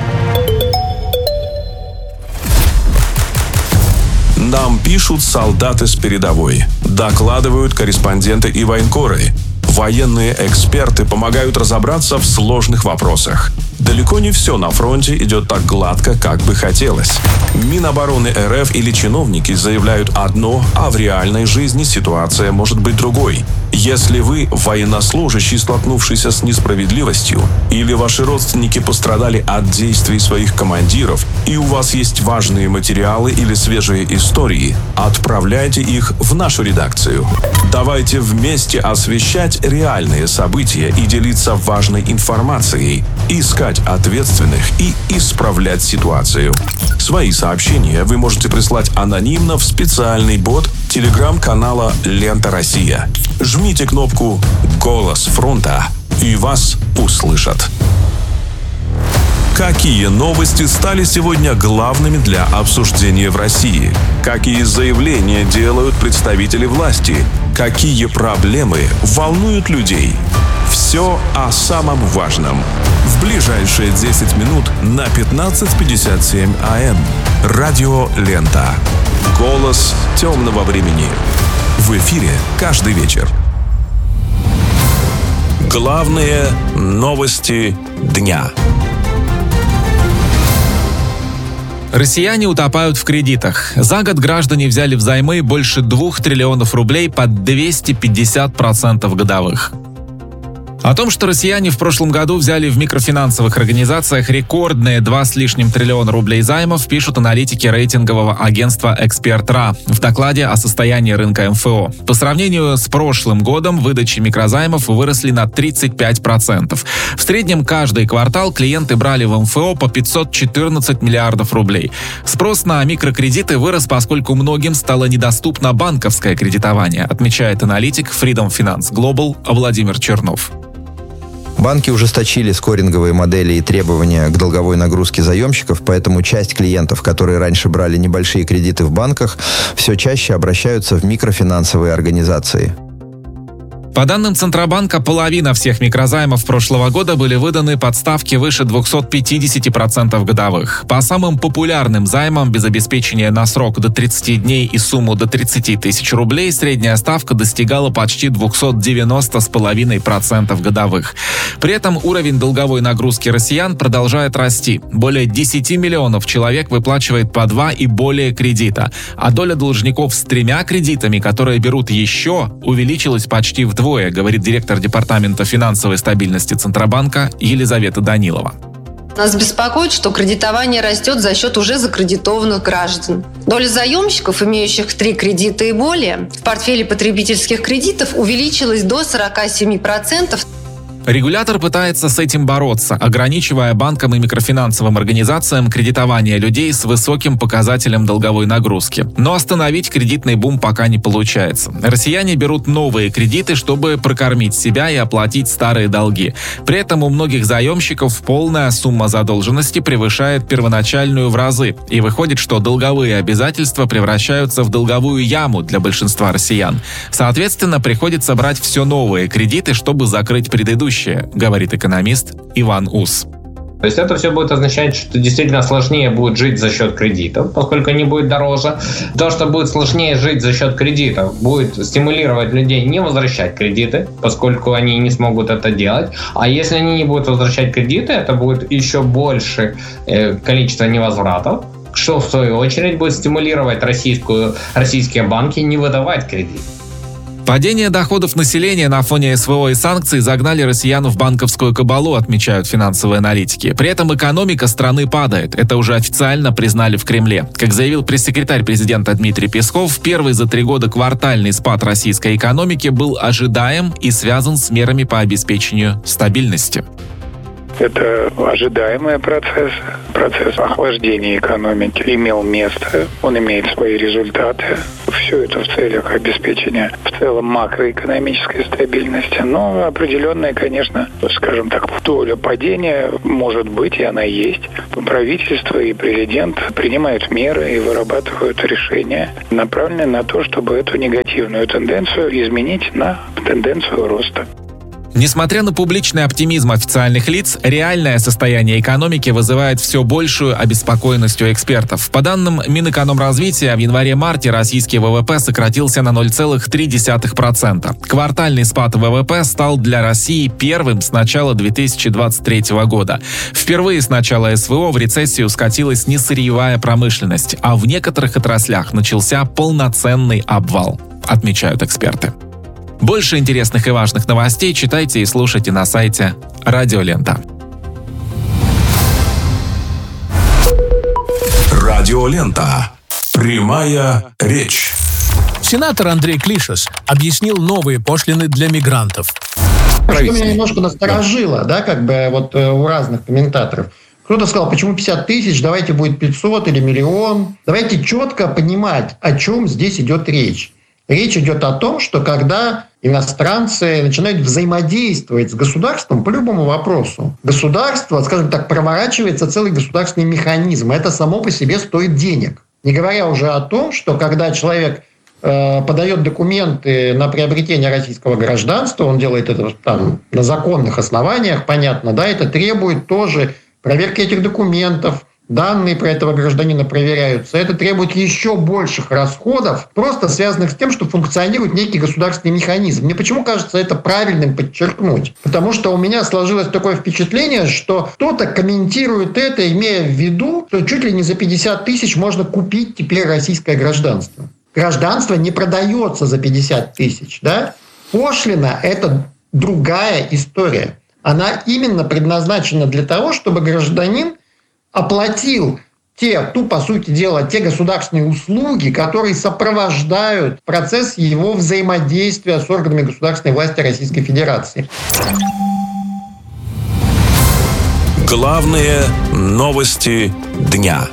Нам пишут солдаты с передовой, докладывают корреспонденты и военкоры. Военные эксперты помогают разобраться в сложных вопросах. Далеко не все на фронте идет так гладко, как бы хотелось. Минобороны РФ или чиновники заявляют одно, а в реальной жизни ситуация может быть другой. Если вы военнослужащий, столкнувшийся с несправедливостью, или ваши родственники пострадали от действий своих командиров, и у вас есть важные материалы или свежие истории, отправляйте их в нашу редакцию. Давайте вместе освещать реальные события и делиться важной информацией, искать ответственных и исправлять ситуацию. Свои сообщения вы можете прислать анонимно в специальный бот телеграм-канала «Лента Россия». Жмите кнопку «Голос фронта» и вас услышат. Какие новости стали сегодня главными для обсуждения в России? Какие заявления делают представители власти? Какие проблемы волнуют людей? Все о самом важном. В ближайшие 10 минут на 15:57 АМ. Радио «Лента». Голос темного времени. В эфире каждый вечер. Главные новости дня. Россияне утопают в кредитах. За год граждане взяли взаймы больше 2 триллионов рублей под 250% годовых. О том, что россияне в прошлом году взяли в микрофинансовых организациях рекордные 2 с лишним триллиона рублей займов, пишут аналитики рейтингового агентства «Эксперт.РА» в докладе о состоянии рынка МФО. По сравнению с прошлым годом выдачи микрозаймов выросли на 35%. В среднем каждый квартал клиенты брали в МФО по 514 миллиардов рублей. Спрос на микрокредиты вырос, поскольку многим стало недоступно банковское кредитование, отмечает аналитик Freedom Finance Global Владимир Чернов. Банки ужесточили скоринговые модели и требования к долговой нагрузке заемщиков, поэтому часть клиентов, которые раньше брали небольшие кредиты в банках, все чаще обращаются в микрофинансовые организации. По данным Центробанка, половина всех микрозаймов прошлого года были выданы под ставки выше 250% годовых. По самым популярным займам без обеспечения на срок до 30 дней и сумму до 30 тысяч рублей средняя ставка достигала почти 290,5% годовых. При этом уровень долговой нагрузки россиян продолжает расти. Более 10 миллионов человек выплачивает по 2 и более кредита, а доля должников с 3 кредитами, которые берут еще, увеличилась почти вдвое, говорит директор Департамента финансовой стабильности Центробанка Елизавета Данилова. Нас беспокоит, что кредитование растет за счет уже закредитованных граждан. Доля заемщиков, имеющих 3 кредита и более, в портфеле потребительских кредитов увеличилась до 47%. Регулятор пытается с этим бороться, ограничивая банкам и микрофинансовым организациям кредитование людей с высоким показателем долговой нагрузки. Но остановить кредитный бум пока не получается. Россияне берут новые кредиты, чтобы прокормить себя и оплатить старые долги. При этом у многих заемщиков полная сумма задолженности превышает первоначальную в разы. И выходит, что долговые обязательства превращаются в долговую яму для большинства россиян. Соответственно, приходится брать все новые кредиты, чтобы закрыть предыдущие, говорит экономист Иван Ус. То есть это все будет означать, что действительно сложнее будет жить за счет кредитов, поскольку они будут дороже. То, что будет сложнее жить за счет кредитов, будет стимулировать людей не возвращать кредиты, поскольку они не смогут это делать. А если они не будут возвращать кредиты, это будет еще больше количество невозвратов, что в свою очередь будет стимулировать российские банки не выдавать кредит. Падение доходов населения на фоне СВО и санкций загнали россиян в банковскую кабалу, отмечают финансовые аналитики. При этом экономика страны падает. Это уже официально признали в Кремле. Как заявил пресс-секретарь президента Дмитрий Песков, первый за 3 года квартальный спад российской экономики был ожидаем и связан с мерами по обеспечению стабильности. Это ожидаемый процесс охлаждения экономики имел место, он имеет свои результаты. Все это в целях обеспечения в целом макроэкономической стабильности. Но определенная, конечно, скажем так, доля падения может быть, и она есть. Правительство и президент принимают меры и вырабатывают решения, направленные на то, чтобы эту негативную тенденцию изменить на тенденцию роста. Несмотря на публичный оптимизм официальных лиц, реальное состояние экономики вызывает все большую обеспокоенность у экспертов. По данным Минэкономразвития, в январе-марте российский ВВП сократился на 0,3%. Квартальный спад ВВП стал для России первым с начала 2023 года. Впервые с начала СВО в рецессию скатилась не сырьевая промышленность, а в некоторых отраслях начался полноценный обвал, отмечают эксперты. Больше интересных и важных новостей читайте и слушайте на сайте Радиолента. Радиолента. Прямая речь. Сенатор Андрей Клишес объяснил новые пошлины для мигрантов. Что меня немножко насторожило, у разных комментаторов. Кто-то сказал, почему 50 тысяч, давайте будет 500 или миллион. Давайте четко понимать, о чем здесь идет речь. Речь идет о том, что когда иностранцы начинают взаимодействовать с государством по любому вопросу, государство, скажем так, проворачивается целый государственный механизм. Это само по себе стоит денег. Не говоря уже о том, что когда человек подает документы на приобретение российского гражданства, он делает это на законных основаниях, понятно, это требует тоже проверки этих документов, данные про этого гражданина проверяются. Это требует еще больших расходов, просто связанных с тем, что функционирует некий государственный механизм. Мне почему кажется это правильным подчеркнуть? Потому что у меня сложилось такое впечатление, что кто-то комментирует это, имея в виду, что чуть ли не за 50 тысяч можно купить теперь российское гражданство. Гражданство не продается за 50 тысяч. Пошлина – это другая история. Она именно предназначена для того, чтобы гражданин оплатил по сути дела, те государственные услуги, которые сопровождают процесс его взаимодействия с органами государственной власти Российской Федерации. Главные новости дня.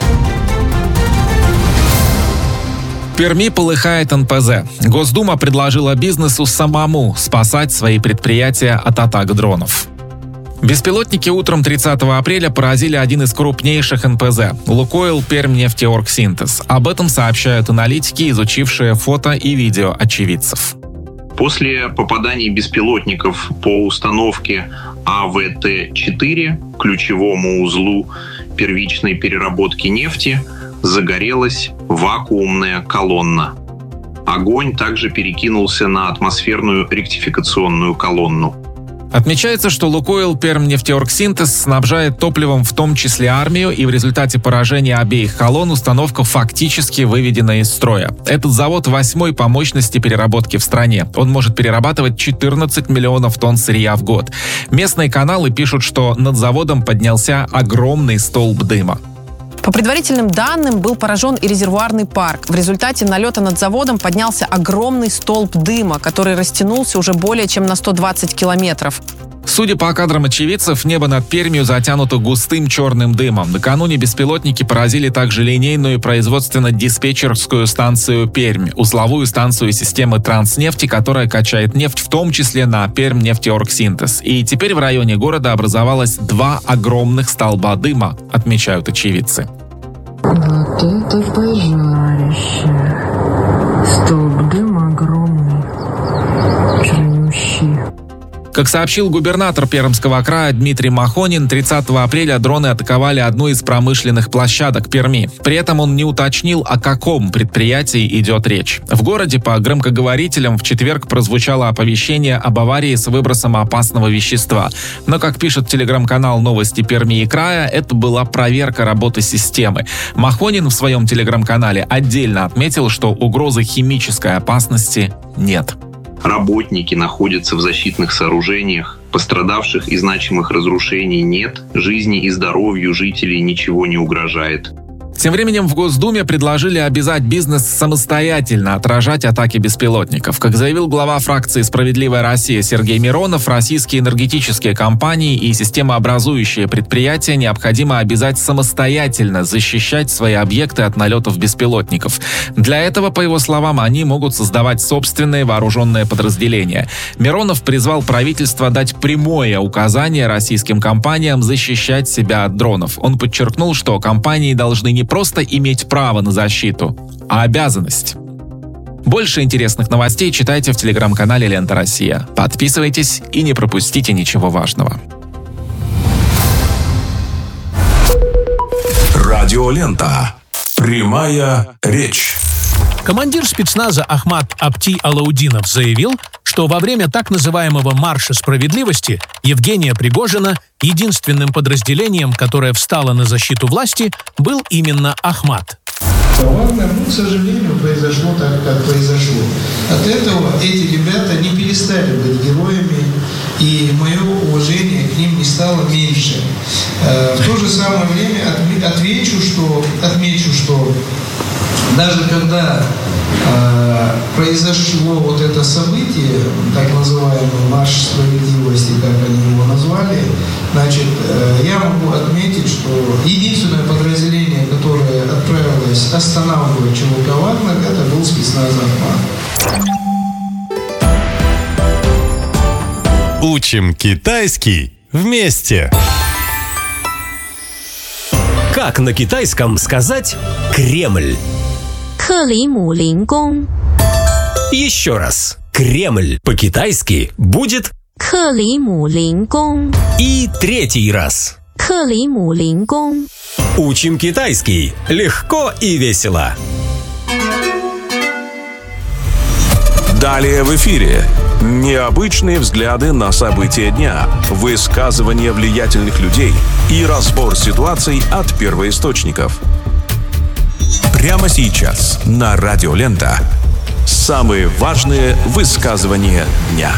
В Перми полыхает НПЗ. Госдума предложила бизнесу самому спасать свои предприятия от атак дронов. Беспилотники утром 30 апреля поразили один из крупнейших НПЗ – Лукойл Пермнефтеоргсинтез. Об этом сообщают аналитики, изучившие фото и видео очевидцев. После попаданий беспилотников по установке АВТ-4, ключевому узлу первичной переработки нефти, загорелась вакуумная колонна. Огонь также перекинулся на атмосферную ректификационную колонну. Отмечается, что Лукойл Пермнефтеоргсинтез снабжает топливом в том числе армию, и в результате поражения обеих колонн установка фактически выведена из строя. Этот завод 8-й по мощности переработки в стране. Он может перерабатывать 14 миллионов тонн сырья в год. Местные каналы пишут, что над заводом поднялся огромный столб дыма. По предварительным данным, был поражен и резервуарный парк. В результате налета над заводом поднялся огромный столб дыма, который растянулся уже более чем на 120 километров. Судя по кадрам очевидцев, небо над Пермью затянуто густым черным дымом. Накануне беспилотники поразили также линейную производственно-диспетчерскую станцию «Пермь», узловую станцию системы «Транснефти», которая качает нефть, в том числе на Пермнефтеоргсинтез. И теперь в районе города образовалось 2 огромных столба дыма, отмечают очевидцы. Вот это пожарище. Столб дыма огромный, чернющий. Как сообщил губернатор Пермского края Дмитрий Махонин, 30 апреля дроны атаковали одну из промышленных площадок Перми. При этом он не уточнил, о каком предприятии идет речь. В городе по громкоговорителям в четверг прозвучало оповещение об аварии с выбросом опасного вещества. Но, как пишет телеграм-канал «Новости Перми и края», это была проверка работы системы. Махонин в своем телеграм-канале отдельно отметил, что угрозы химической опасности нет. Работники находятся в защитных сооружениях, пострадавших и значимых разрушений нет, жизни и здоровью жителей ничего не угрожает. Тем временем в Госдуме предложили обязать бизнес самостоятельно отражать атаки беспилотников. Как заявил глава фракции «Справедливая Россия» Сергей Миронов, российские энергетические компании и системообразующие предприятия необходимо обязать самостоятельно защищать свои объекты от налетов беспилотников. Для этого, по его словам, они могут создавать собственные вооруженные подразделения. Миронов призвал правительство дать прямое указание российским компаниям защищать себя от дронов. Он подчеркнул, что компании должны не просто иметь право на защиту, а обязанность. Больше интересных новостей читайте в телеграм-канале «Лента Россия». Подписывайтесь и не пропустите ничего важного. Радиолента. Прямая речь. Командир спецназа Ахмат Апти Алаудинов заявил, что во время так называемого «Марша справедливости» Евгения Пригожина единственным подразделением, которое встало на защиту власти, был именно Ахмат. К сожалению, произошло так, как произошло. От этого эти ребята не перестали быть героями, и мое уважение к ним не стало меньше. В то же самое время отмечу, что даже когда произошло вот это событие, так называемый марш справедливости, как они его назвали, значит, я могу отметить, что единственное подразделение, которое отправилось останавливать ЧВК «Вагнер», это был спецназ «Ахмат». Учим китайский вместе. Как на китайском сказать «Кремль»? Еще раз. Кремль по-китайски будет и третий раз. Учим китайский легко и весело. Далее в эфире. Необычные взгляды на события дня, высказывания влиятельных людей и разбор ситуаций от первоисточников. Прямо сейчас на Радиолента. Самые важные высказывания дня.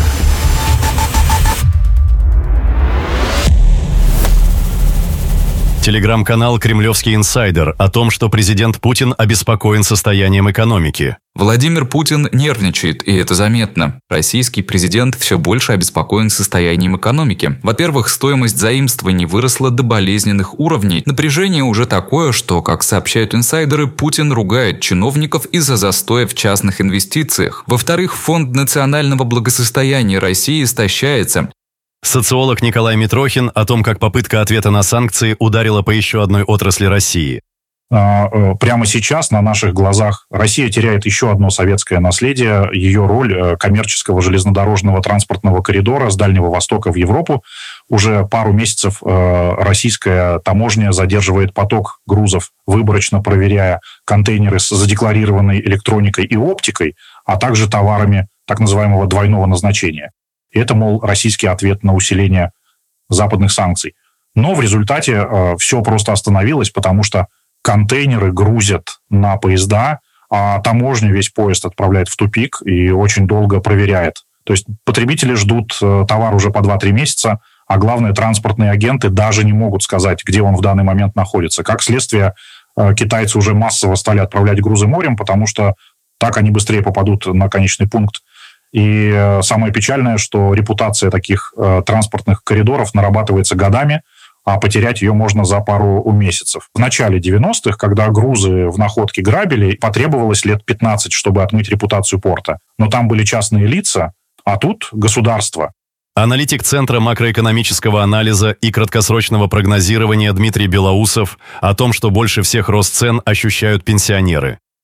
Телеграм-канал «Кремлевский инсайдер» о том, что президент Путин обеспокоен состоянием экономики. Владимир Путин нервничает, и это заметно. Российский президент все больше обеспокоен состоянием экономики. Во-первых, стоимость заимствований выросла до болезненных уровней. Напряжение уже такое, что, как сообщают инсайдеры, Путин ругает чиновников из-за застоя в частных инвестициях. Во-вторых, Фонд национального благосостояния России истощается. Социолог Николай Митрохин о том, как попытка ответа на санкции ударила по еще одной отрасли России. Прямо сейчас на наших глазах Россия теряет еще одно советское наследие. Ее роль коммерческого железнодорожного транспортного коридора с Дальнего Востока в Европу. Уже пару месяцев российская таможня задерживает поток грузов, выборочно проверяя контейнеры с задекларированной электроникой и оптикой, а также товарами так называемого двойного назначения. И это, мол, российский ответ на усиление западных санкций. Но в результате все просто остановилось, потому что контейнеры грузят на поезда, а таможня весь поезд отправляет в тупик и очень долго проверяет. То есть потребители ждут товар уже по 2-3 месяца, а главное, транспортные агенты даже не могут сказать, где он в данный момент находится. Как следствие, китайцы уже массово стали отправлять грузы морем, потому что так они быстрее попадут на конечный пункт. И самое печальное, что репутация таких транспортных коридоров нарабатывается годами, а потерять ее можно за пару месяцев. В начале 90-х, когда грузы в находке грабили, потребовалось лет 15, чтобы отмыть репутацию порта. Но там были частные лица, а тут государство. Аналитик Центра макроэкономического анализа и краткосрочного прогнозирования Дмитрий Белоусов о том, что больше всех рост цен ощущают пенсионеры.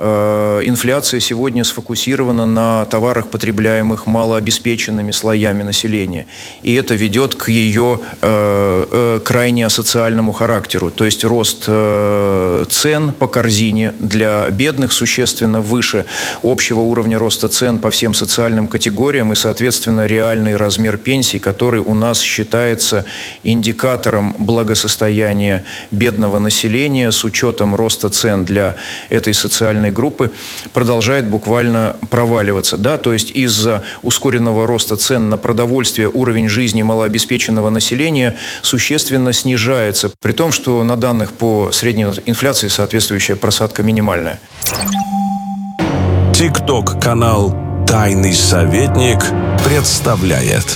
инфляция сегодня сфокусирована на товарах, потребляемых малообеспеченными слоями населения. И это ведет к ее крайне асоциальному характеру. То есть рост цен по корзине для бедных существенно выше общего уровня роста цен по всем социальным категориям и, соответственно, реальный размер пенсий, который у нас считается индикатором благосостояния бедного населения с учетом роста цен для этой социальной группы, продолжает буквально проваливаться. Да? То есть из-за ускоренного роста цен на продовольствие уровень жизни малообеспеченного населения существенно снижается, при том, что на данных по средней инфляции соответствующая просадка минимальная. ТикТок-канал «Тайный советник» представляет.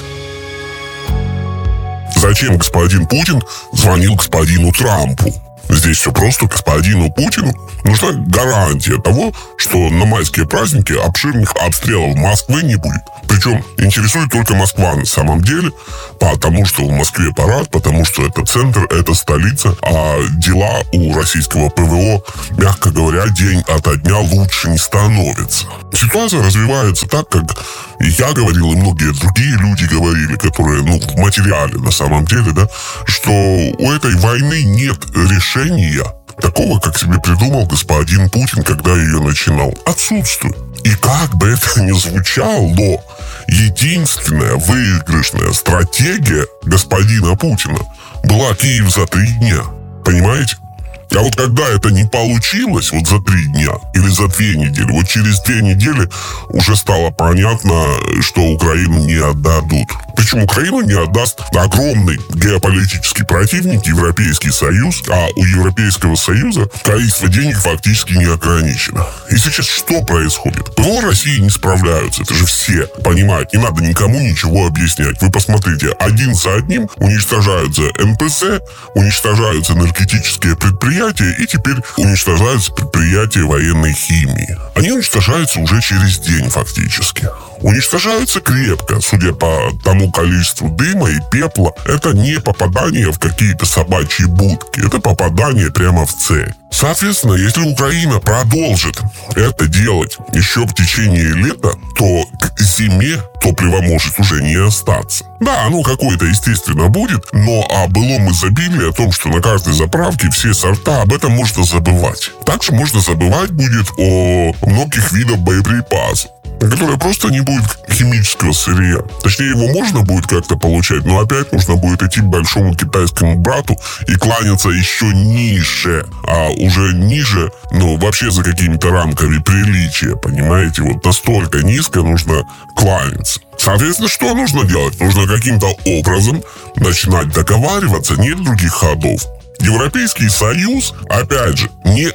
Зачем господин Путин звонил господину Трампу? Здесь все просто. Господину Путину нужна гарантия того, что на майские праздники обширных обстрелов Москвы не будет. Причем интересует только Москва на самом деле, потому что в Москве парад, потому что это центр, это столица, а дела у российского ПВО, мягко говоря, день ото дня лучше не становятся. Ситуация развивается так, как и я говорил, и многие другие люди говорили, которые, в материале на самом деле, да, что у этой войны нет решения такого, как себе придумал господин Путин, когда ее начинал. Отсутствует. И как бы это ни звучало, единственная выигрышная стратегия господина Путина была Киев за 3 дня. Понимаете? А вот когда это не получилось, вот за 3 дня или за 2 недели, вот через 2 недели уже стало понятно, что Украину не отдадут. Причем Украину не отдаст огромный геополитический противник, Европейский Союз, а у Европейского Союза количество денег фактически не ограничено. И сейчас что происходит? ПВО России не справляются, это же все понимают, не надо никому ничего объяснять. Вы посмотрите, один за одним уничтожаются НПЗ, уничтожаются энергетические предприятия, и теперь уничтожаются предприятия военной химии. Они уничтожаются уже через день фактически. Уничтожаются крепко, судя по тому количеству дыма и пепла. Это не попадание в какие-то собачьи будки, это попадание прямо в цель. Соответственно, если Украина продолжит это делать еще в течение лета, то к зиме топлива может уже не остаться. Да, оно какое-то, естественно, будет, но о былом изобилии, о том, что на каждой заправке все сорта, об этом можно забывать. Также можно забывать будет о многих видах боеприпасов, которое просто не будет химического сырья. Точнее, его можно будет как-то получать, но опять нужно будет идти к большому китайскому брату и кланяться еще ниже. А уже ниже, вообще за какими-то рамками приличия, понимаете? Вот настолько низко нужно кланяться. Соответственно, что нужно делать? Нужно каким-то образом начинать договариваться, нет других ходов. Европейский Союз, опять же, не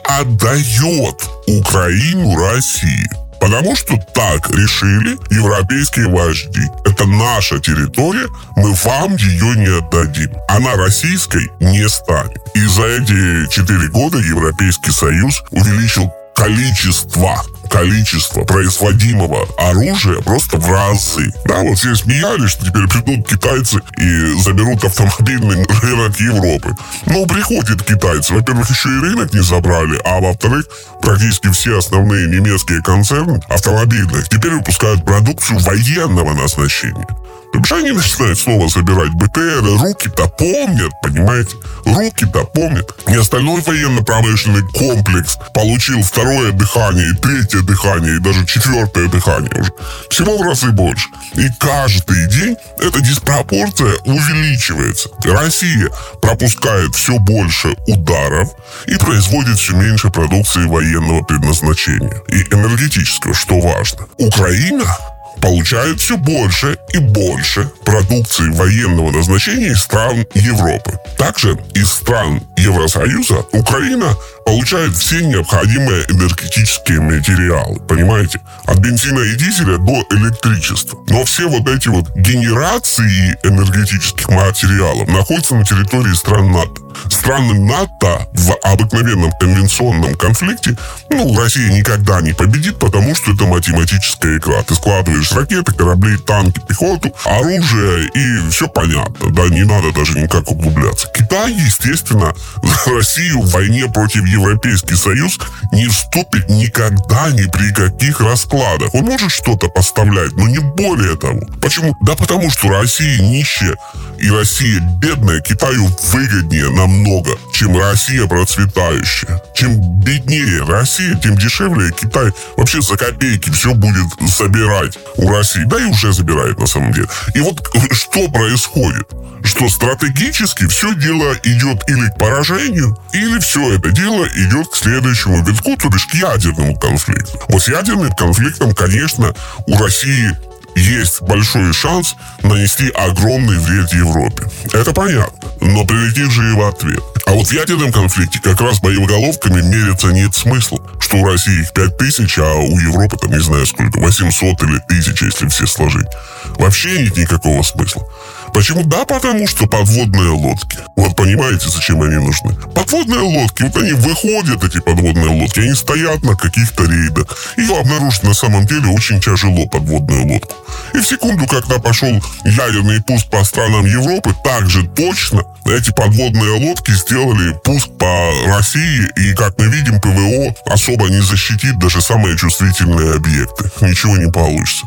отдает Украину России. Потому что так решили европейские вожди. Это наша территория, мы вам ее не отдадим. Она российской не станет. И за эти 4 года Европейский Союз увеличил количество производимого оружия просто в разы. Да, вот все смеялись, что теперь придут китайцы и заберут автомобильный рынок Европы. Но приходят китайцы. Во-первых, еще и рынок не забрали, а во-вторых, практически все основные немецкие концерны автомобильных теперь выпускают продукцию военного назначения. То бишь они начинают снова собирать БТРы, руки-то помнят, понимаете? Руки-то помнят. И остальной военно-промышленный комплекс получил 2-е дыхание, и 3-е дыхание, и даже 4-е дыхание уже. Всего в разы больше. И каждый день эта диспропорция увеличивается. Россия пропускает все больше ударов и производит все меньше продукции военного предназначения. И энергетического, что важно. Украина получает все больше и больше продукции военного назначения из стран Европы. Также из стран Евросоюза Украина получает все необходимые энергетические материалы, понимаете? От бензина и дизеля до электричества. Но все вот эти вот генерации энергетических материалов находятся на территории стран НАТО. Страны НАТО в обыкновенном конвенционном конфликте, Россия никогда не победит, потому что это математическая игра. Ты складываешь ракеты, корабли, танки, пехоту, оружие, и все понятно. Да, не надо даже никак углубляться. Китай, естественно, Россию в войне против Европейский Союз не вступит никогда ни при каких раскладах. Он может что-то поставлять, но не более того. Почему? Да потому что Россия нищая и Россия бедная Китаю выгоднее намного, чем Россия процветающая. Чем беднее Россия, тем дешевле Китай вообще за копейки все будет собирать у России. Да и уже забирает на самом деле. И вот что происходит? Что стратегически все дело идет или к поражению, или все это дело идет к следующему витку, то бишь к ядерному конфликту. Вот с ядерным конфликтом, конечно, у России есть большой шанс нанести огромный вред Европе. Это понятно. Но прилетит же и в ответ. А вот в ядерном конфликте как раз боеголовками мериться нет смысла. Что у России их 5000, а у Европы, там, не знаю сколько, 800 или 1000, если все сложить. Вообще нет никакого смысла. Почему? Да, потому что подводные лодки. Вот понимаете, зачем они нужны? Подводные лодки, вот они выходят, эти подводные лодки, они стоят на каких-то рейдах. Ее обнаружить на самом деле очень тяжело, подводную лодку. И в секунду, когда пошел ядерный пуск по странам Европы, также точно эти подводные лодки сделали пуск по России. И, как мы видим, ПВО особо не защитит даже самые чувствительные объекты. Ничего не получится.